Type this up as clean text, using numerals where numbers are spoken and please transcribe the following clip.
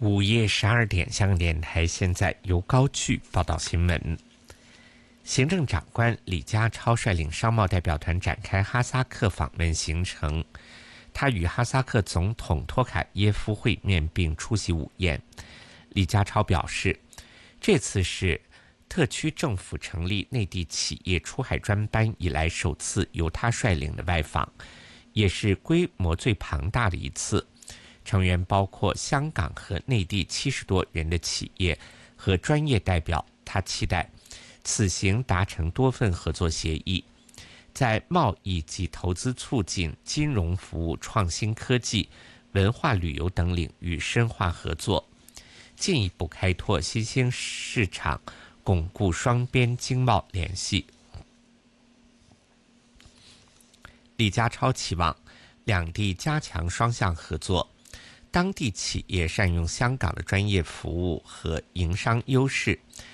午夜12点，香港电台现在由高炬报道新闻。行政长官李家超率领商贸代表团展开哈萨克访问行程，他与哈萨克总统托卡耶夫会面并出席午宴。李家超表示，这次是特区政府成立内地企业出海专班以来首次由他率领的外访，也是规模最庞大的一次。成员包括香港和内地70多人的企业和专业代表。他期待此行达成多份合作协议，在贸易及投资促进、金融服务、创新科技、文化旅游等领域深化合作，进一步开拓新兴市场，巩固双边经贸联系。李家超期望两地加强双向合作，当地企业善用香港的专业服务和营商优势，